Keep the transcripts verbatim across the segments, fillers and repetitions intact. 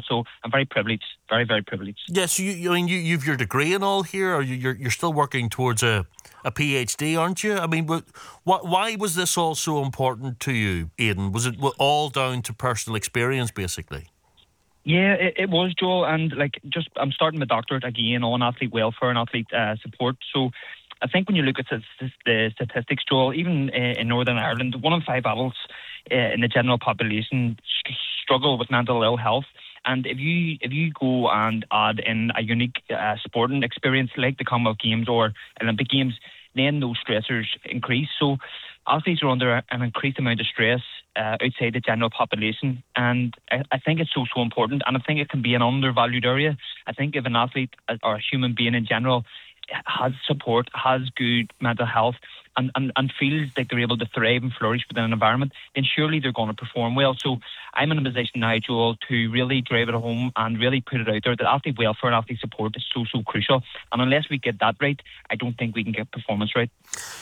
Joel. So I'm very privileged, very, very privileged. Yes, yeah, so you, I mean, you, you've your degree and all here, or you, you're you're still working towards a, a PhD, aren't you? I mean, what, why was this all so important to you, Aidan? Was it all down to personal experience, basically? Yeah, it, it was, Joel, and like just I'm starting my doctorate again on athlete welfare and athlete uh, support. So I think when you look at the statistics, Joel, even uh, in Northern Ireland, one in five adults uh, in the general population struggle with mental ill health. And if you if you go and add in a unique uh, sporting experience like the Commonwealth Games or Olympic Games, then those stressors increase. So athletes are under an increased amount of stress uh, outside the general population, and I, I think it's so, so important, and I think it can be an undervalued area. I think if an athlete or a human being in general has support, has good mental health, and, and, and feels like they're able to thrive and flourish within an environment, then surely they're going to perform well. So I'm in a position now, Joel, to really drive it home and really put it out there that athlete welfare and athlete support is so, so crucial. And unless we get that right, I don't think we can get performance right.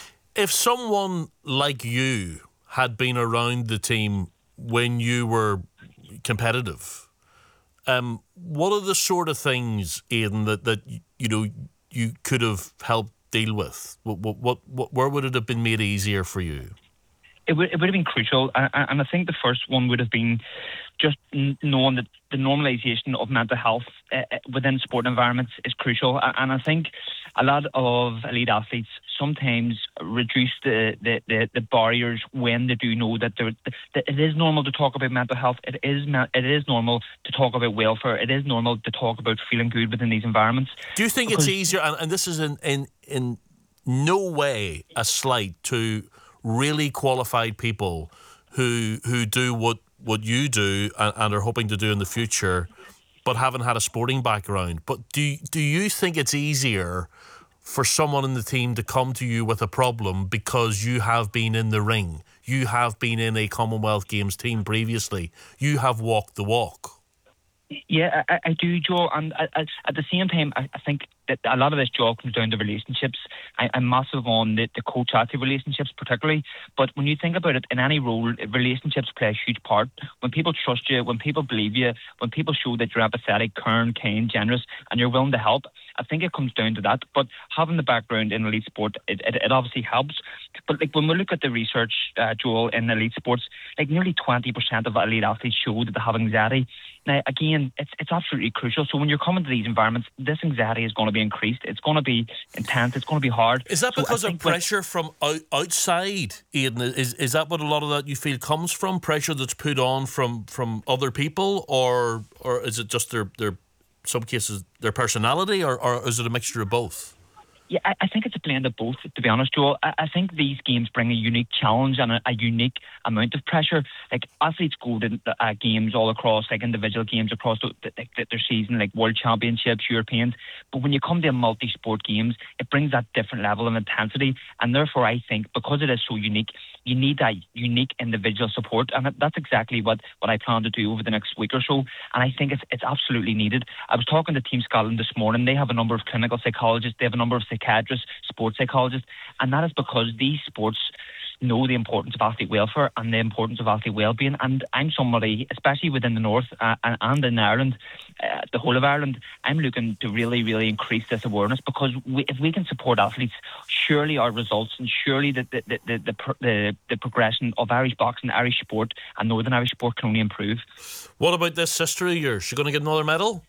If someone like you had been around the team when you were competitive, um, what are the sort of things, Aidan, that, that you know you could have helped deal with? What, what, what, where would it have been made easier for you? It would, it would have been crucial, and, and I think the first one would have been just knowing that the normalisation of mental health uh, within sport environments is crucial. And I think a lot of elite athletes sometimes reduce the, the, the, the barriers when they do know that, that it is normal to talk about mental health. It is it is normal to talk about welfare. It is normal to talk about feeling good within these environments. Do you think because it's easier, and, and this is in, in, in no way a slight to really qualified people who who do what, what you do and, and are hoping to do in the future, but haven't had a sporting background. But do do you think it's easier for someone in the team to come to you with a problem because you have been in the ring, you have been in a Commonwealth Games team previously, you have walked the walk? Yeah, I, I do, Joel, and I, I, at the same time, I, I think that a lot of this, Joel, comes down to relationships. I, I'm massive on the, the coach-athlete relationships particularly, but when you think about it, in any role, relationships play a huge part. When people trust you, when people believe you, when people show that you're empathetic, caring, kind, generous, and you're willing to help, I think it comes down to that. But having the background in elite sport, it, it, it obviously helps. But like when we look at the research, uh, Joel, in elite sports, like nearly twenty percent of elite athletes show that they have anxiety. Now, again, it's it's absolutely crucial. So when you're coming to these environments, this anxiety is going to be increased. It's going to be intense. It's going to be hard. Is that so because of pressure from out, outside, Aidan? Is is that what a lot of that you feel comes from? Pressure that's put on from, from other people, or or is it just their their some cases their personality, or, or is it a mixture of both? Yeah, I, I think it's a blend of both, to be honest, Joel. I, I think these games bring a unique challenge and a, a unique amount of pressure. Like, athletes go to uh, games all across, like individual games across the, the, the, their season, like World Championships, Europeans. But when you come to a multi-sport games, it brings that different level of intensity. And therefore, I think, because it is so unique, you need that unique individual support. And that's exactly what, what I plan to do over the next week or so. And I think it's it's absolutely needed. I was talking to Team Scotland this morning. They have a number of clinical psychologists. They have a number of psychiatrists, sports psychologists. And that is because these sports know the importance of athlete welfare and the importance of athlete well-being. And I'm somebody, especially within the North uh, and, and in Ireland, uh, the whole of Ireland, I'm looking to really, really increase this awareness, because we, if we can support athletes, surely our results and surely the the, the, the, the, the, the progression of Irish boxing, Irish sport and Northern Irish sport can only improve. What about this sister of yours? She going to get another medal?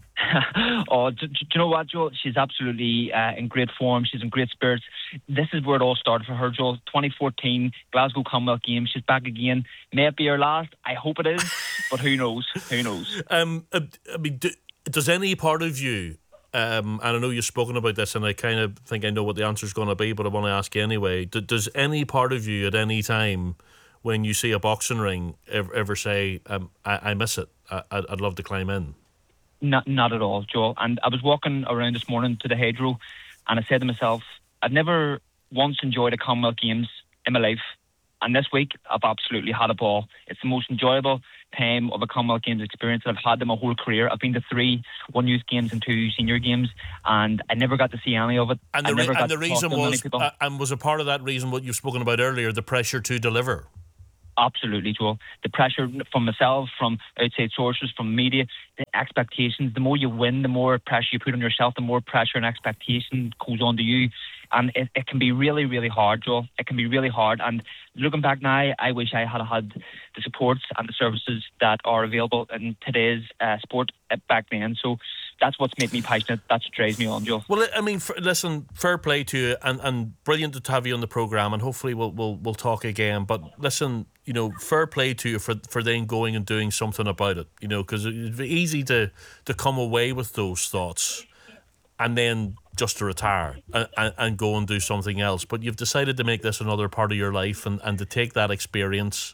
oh, do, do you know what, Joel? She's absolutely uh, in great form. She's in great spirits. This is where it all started for her, Joel. twenty fourteen Glasgow Commonwealth Games. She's back again. May it be her last? I hope it is, but who knows? Who knows? Um, I mean, do, does any part of you, um, and I know you've spoken about this, and I kind of think I know what the answer is going to be, but I want to ask you anyway. Do, does any part of you at any time, when you see a boxing ring, ever, ever say, um, I, I miss it, I, I'd, I'd love to climb in? Not not at all, Joel. And I was walking around this morning to the hedgerow, and I said to myself, I've never once enjoyed a Commonwealth Games in my life, and this week I've absolutely had a ball. It's the most enjoyable time of a Commonwealth Games experience that I've had in my whole career. I've been to three, one youth games and two senior games, and I never got to see any of it. And the, I never re- got and the to reason talk to was, many people. uh, and was a part of that reason what you've spoken about earlier, the pressure to deliver. Absolutely, Joel. The pressure from myself, from outside sources, from media, the expectations. The more you win, the more pressure you put on yourself, the more pressure and expectation goes on to you. And it, it can be really, really hard, Joel. It can be really hard. And looking back now, I wish I had had the supports and the services that are available in today's uh, sport back then. So that's what's made me passionate. That's what drives me on, Joel. Well, I mean, f- listen, fair play to you, and, and brilliant to have you on the programme, and hopefully we'll we'll we'll talk again. But listen, you know, fair play to you for for then going and doing something about it. You know, because it's easy to to come away with those thoughts, and then just to retire and, and, and go and do something else. But you've decided to make this another part of your life, and, and to take that experience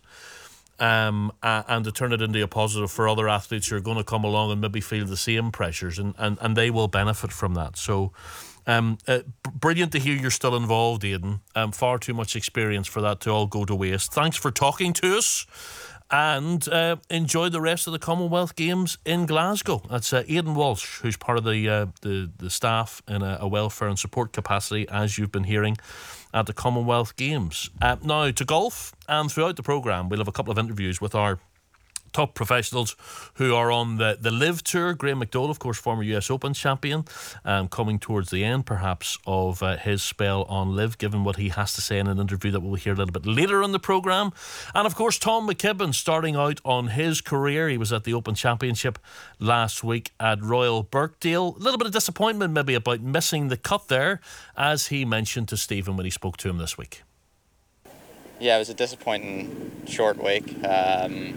um, uh, and to turn it into a positive for other athletes who are going to come along and maybe feel the same pressures, and, and, and they will benefit from that. So um, uh, b- brilliant to hear you're still involved, Aidan. Um, far too much experience for that to all go to waste. Thanks for talking to us, and uh, enjoy the rest of the Commonwealth Games in Glasgow. That's uh, Aidan Walsh, who's part of the uh, the, the staff in a, a welfare and support capacity, as you've been hearing, at the Commonwealth Games. Uh, now to golf, and throughout the programme we'll have a couple of interviews with our top professionals who are on the, the Live Tour. Graham McDowell, of course, former U S Open champion, um, coming towards the end perhaps of uh, his spell on Live, given what he has to say in an interview that we'll hear a little bit later in the programme. And of course Tom McKibben starting out on his career. He was at the Open Championship last week at Royal Birkdale. A little bit of disappointment maybe about missing the cut there, as he mentioned to Stephen when he spoke to him this week. Yeah, it was a disappointing short week. Um,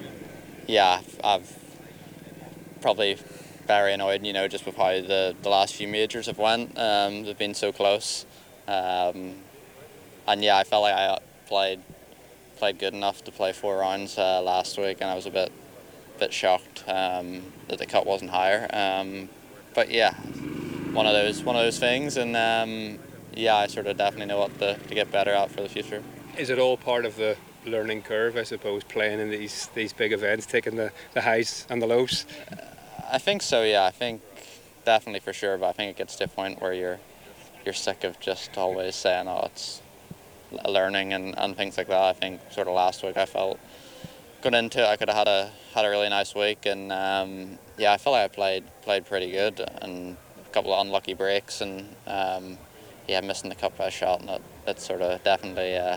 yeah, I've probably very annoyed, you know, just with how the, the last few majors have went. Um, they've been so close. Um, and yeah, I felt like I played played good enough to play four rounds uh, last week, and I was a bit bit shocked um, that the cut wasn't higher. Um, but yeah, one of those one of those things, and um, yeah, I sort of definitely know what to, to get better at for the future. Is it all part of the learning curve, I suppose, playing in these these big events, taking the, the highs and the lows? I think so, yeah. I think definitely for sure, but I think it gets to a point where you're you're sick of just always saying, oh, it's learning and, and things like that. I think sort of last week I felt going into it, I could have had a had a really nice week, and um, yeah, I felt like I played played pretty good, and a couple of unlucky breaks, and um, yeah, missing the cut by a shot, and that, that sort of definitely uh,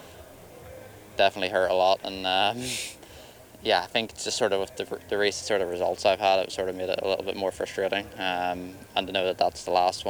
definitely hurt a lot. And um, yeah, I think just sort of with the, the recent sort of results I've had, it sort of made it a little bit more frustrating, um, and to know that that's the last one.